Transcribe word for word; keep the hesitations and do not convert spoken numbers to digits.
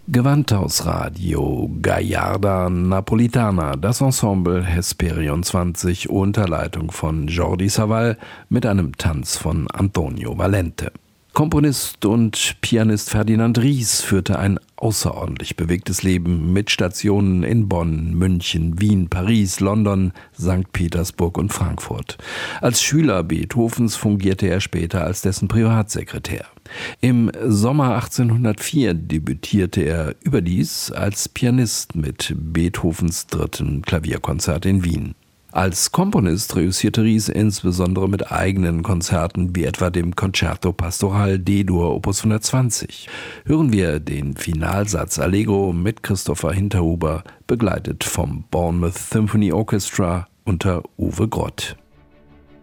Gewandhausradio Gallarda Napolitana, das Ensemble Hesperion zwanzig unter Leitung von Jordi Savall mit einem Tanz von Antonio Valente. Komponist und Pianist Ferdinand Ries führte ein außerordentlich bewegtes Leben mit Stationen in Bonn, München, Wien, Paris, London, Sankt Petersburg und Frankfurt. Als Schüler Beethovens fungierte er später als dessen Privatsekretär. Im Sommer achtzehnhundertvier debütierte er überdies als Pianist mit Beethovens dritten Klavierkonzert in Wien. Als Komponist reüssierte Ries insbesondere mit eigenen Konzerten wie etwa dem Concerto Pastoral D-Dur Opus hundertzwanzig. Hören wir den Finalsatz Allegro mit Christopher Hinterhuber, begleitet vom Bournemouth Symphony Orchestra unter Uwe Grott.